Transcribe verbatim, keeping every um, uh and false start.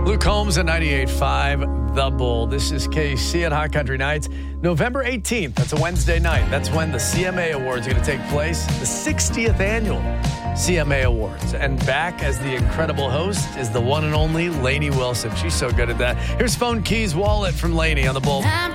Luke Holmes at ninety-eight point five, The Bull. This is K C at Hot Country Nights. November eighteenth, that's a Wednesday night. That's when the C M A Awards are going to take place, the sixtieth annual C M A Awards. And back as the incredible host is the one and only Lainey Wilson. She's so good at that. Here's Phone Keys Wallet from Lainey on The Bull.